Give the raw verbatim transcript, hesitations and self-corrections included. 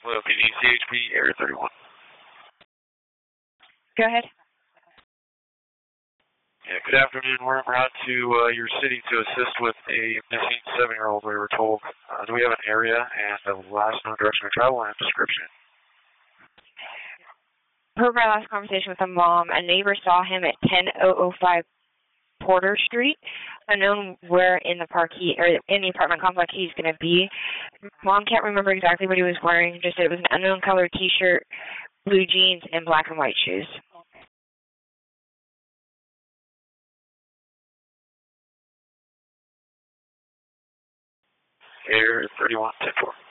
Well, P D C H P, Area thirty-one. Go ahead. Yeah, good afternoon. We're en route to uh, your city to assist with a missing seven-year-old, we were told. Uh, do we have an area and the last known direction of travel and description? Per my last conversation with the mom, a neighbor saw him at ten oh five Porter Street, unknown where in the park he, or in the apartment complex he's going to be. Mom can't remember exactly what he was wearing, just said it was an unknown color t-shirt, blue jeans, and black and white shoes. Area thirty-one, ten four.